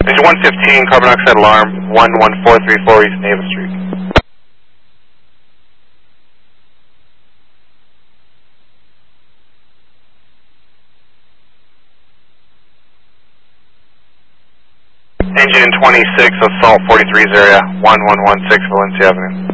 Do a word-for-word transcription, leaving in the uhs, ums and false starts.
Engine one fifteen, carbon dioxide alarm, one one four three four East Naval Street. Engine twenty-six, Assault forty-three's area, one one one six Valencia Avenue.